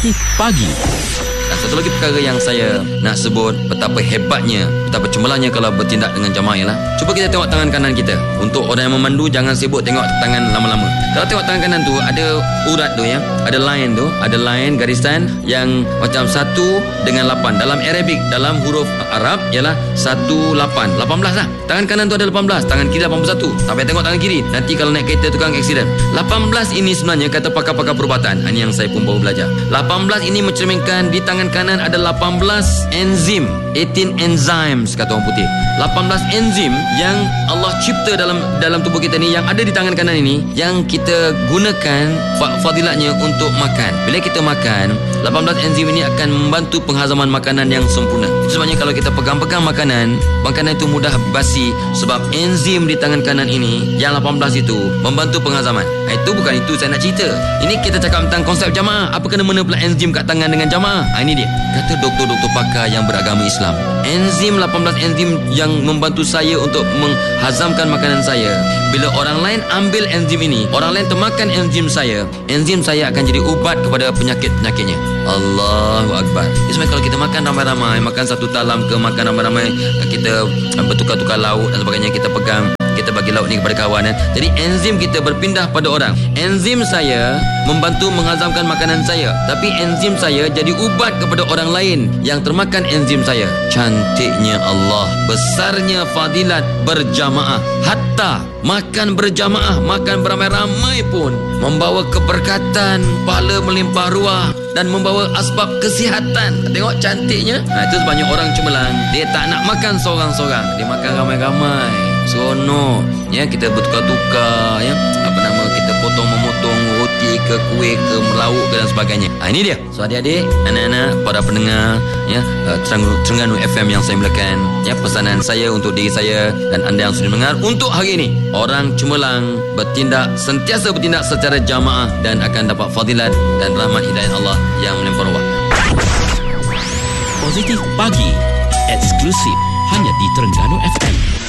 Pagi. Dan satu lagi perkara yang saya nak sebut, betapa hebatnya, betapa cemerlangnya kalau bertindak dengan jamaah ialah, cuba kita tengok tangan kanan kita. Untuk orang yang memandu, jangan sibuk tengok tangan lama-lama. Kalau tengok tangan kanan tu, ada urat tu ya, ada line tu, ada line garisan yang macam 1 dengan 8. Dalam Arabic, dalam huruf Arab ialah 18 lah. Tangan kanan tu ada 18, tangan kiri 81. Sampai tengok tangan kiri, nanti kalau naik kereta tukang aksiden. 18 ini sebenarnya kata pakar-pakar perubatan, ini yang saya pun baru belajar. 18 ini mencerminkan di tangan kanan ada 18 enzim, 18 enzymes kata orang putih. 18 enzim yang Allah cipta dalam tubuh kita ni, yang ada di tangan kanan ini, yang kita gunakan fadilatnya untuk makan. Bila kita makan, 18 enzim ini akan membantu penghazaman makanan yang sempurna. Sebabnya kalau kita pegang-pegang makanan itu mudah basi, sebab enzim di tangan kanan ini yang 18 itu membantu penghazaman. Itu saya nak cerita. Ini kita cakap tentang konsep jamaah. Apa kena-mena pula enzim kat tangan dengan jamaah? Ini dia. Kata doktor-doktor pakar yang beragama Islam, enzim 18 enzim yang membantu saya untuk menghazamkan makanan saya. Bila orang lain ambil enzim ini, orang lain termakan enzim saya akan jadi ubat kepada penyakit-penyakitnya. Allahu Akbar. Jadi kalau kita makan ramai-ramai, makan satu talam ke, makan ramai-ramai, kita bertukar-tukar lauk dan sebagainya, kita pegang, kita bagi lauk ni kepada kawan. Jadi enzim kita berpindah pada orang. Enzim saya membantu menghazamkan makanan saya, tapi enzim saya jadi ubat kepada orang lain yang termakan enzim saya. Cantiknya Allah, besarnya fadilat berjamaah. Hatta makan berjamaah, makan beramai-ramai pun membawa keberkatan, pahala melimpah ruah dan membawa asbab kesihatan. Tengok cantiknya. Itu sebabnya orang cemerlang, dia tak nak makan seorang-seorang, dia makan ramai-ramai. Seronok ya, kita bertukar-tukar ya, kita memotong roti ke, kuih ke, melauk ke dan sebagainya. Ini dia. So adik-adik, anak-anak, para pendengar ya, Terengganu FM yang saya mulakan ya, pesanan saya untuk diri saya dan anda yang sudah mendengar untuk hari ini, orang cemerlang sentiasa bertindak secara jamaah dan akan dapat fadilat dan rahmat hidayah Allah yang melimpah ruah. Positif Pagi, eksklusif hanya di Terengganu FM.